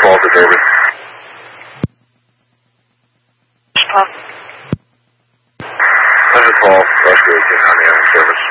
12 to David. Pop. 112, rescue 18 on the ambulance service.